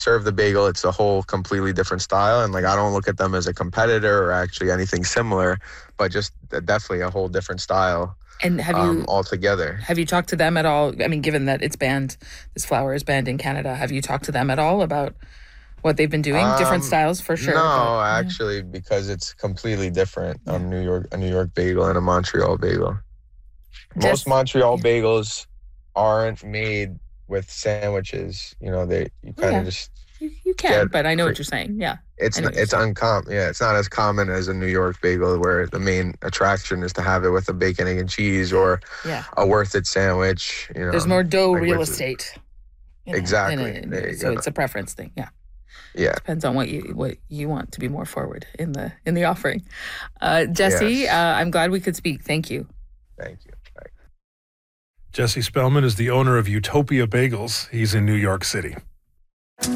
serve the bagel, it's a whole completely different style. And like, I don't look at them as a competitor or actually anything similar, but just definitely a whole different style. And Altogether. have you talked to them at all? I mean, given that this flour is banned in Canada, have you talked to them at all about what they've been doing? Different styles for sure. No, but, actually, because it's completely different. A New York bagel and a Montreal bagel. Most Montreal bagels aren't made with sandwiches. You kind of just you can, but I know what you're saying. Yeah, it's uncommon. Yeah, it's not as common as a New York bagel, where the main attraction is to have it with a bacon, egg, and cheese or a Worth It sandwich. There's more dough real estate. Exactly. So it's a preference thing. Yeah. Yeah. Depends on what you want to be more forward in the offering. Jesse, yes. I'm glad we could speak. Thank you. Thank you. Bye. Jesse Spellman is the owner of Utopia Bagels. He's in New York City.